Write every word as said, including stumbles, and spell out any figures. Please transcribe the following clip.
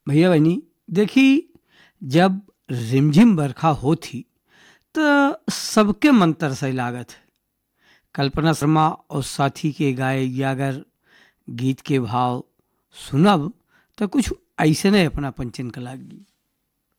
भैया बहनी देखी, जब रिमझिम बरखा होती तो सबके मन तरसई लागत है। कल्पना शर्मा और साथी के गाए अगर गीत के भाव सुनब तो कुछ ऐसे नहीं अपना पंचन का लागी।